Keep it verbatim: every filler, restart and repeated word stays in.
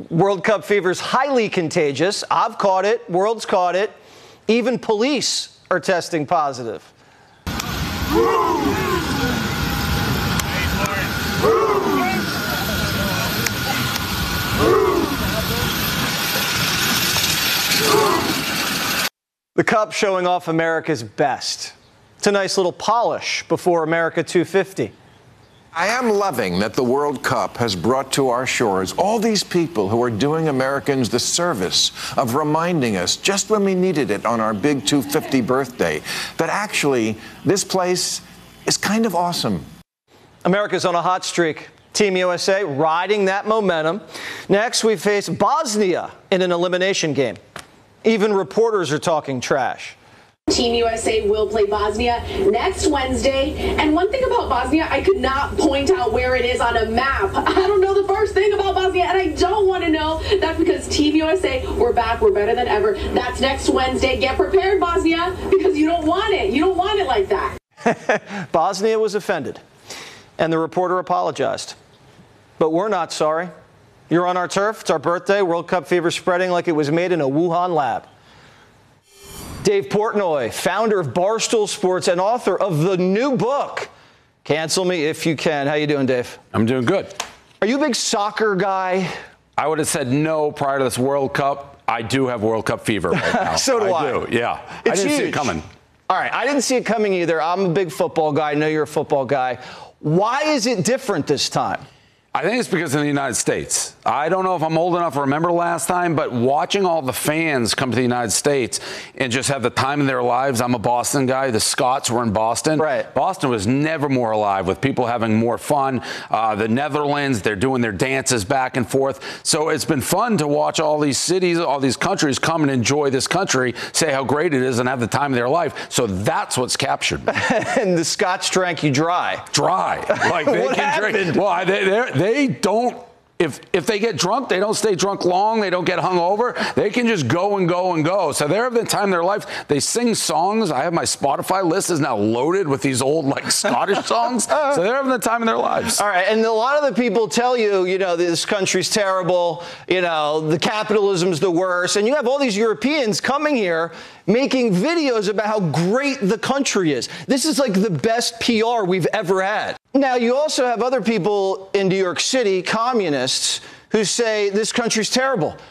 World Cup fever is highly contagious. I've caught it. World's caught it. Even police are testing positive. The Cup showing off America's best. It's a nice little polish before America two fifty. I am loving that the World Cup has brought to our shores all these people who are doing Americans the service of reminding us, just when we needed it on our big two fifty birthday, that actually this place is kind of awesome. America's on a hot streak. Team U S A riding that momentum. Next, we face Bosnia in an elimination game. Even reporters are talking trash. Team U S A will play Bosnia next Wednesday. And one thing about Bosnia, I could not point out where it is on a map. I don't know the first thing about Bosnia, and I don't want to know. That's because Team U S A, we're back, we're better than ever. That's next Wednesday. Get prepared, Bosnia, because you don't want it. You don't want it like that. Bosnia was offended, and the reporter apologized. But we're not sorry. You're on our turf. It's our birthday. World Cup fever spreading like it was made in a Wuhan lab. Dave Portnoy, founder of Barstool Sports and author of the new book, Cancel Me If You Can. How you doing, Dave? I'm doing good. Are you a big soccer guy? I would have said no prior to this World Cup. I do have World Cup fever right now. So do I. I do, yeah. It's I didn't huge. see it coming. All right, I didn't see it coming either. I'm a big football guy. I know you're a football guy. Why is it different this time? I think it's because of the United States. I don't know if I'm old enough to remember last time, but watching all the fans come to the United States and just have the time of their lives. I'm a Boston guy. The Scots were in Boston. Right. Boston was never more alive, with people having more fun. Uh, the Netherlands, they're doing their dances back and forth. So it's been fun to watch all these cities, all these countries come and enjoy this country, say how great it is, and have the time of their life. So that's what's captured me. And the Scots drank you dry. Dry. Like they What can happened? drink. Well, they, they're- they don't. If if they get drunk, they don't stay drunk long. They don't get hungover. They can just go and go and go. So they're having the time of their life. They sing songs. I have my Spotify list is now loaded with these old like Scottish songs. So they're having the time of their lives. All right, and a lot of the people tell you, you know, this country's terrible, you know, the capitalism's the worst, and you have all these Europeans coming here making videos about how great the country is. This is like the best P R we've ever had. Now, you also have other people in New York City, communists, who say this country's terrible.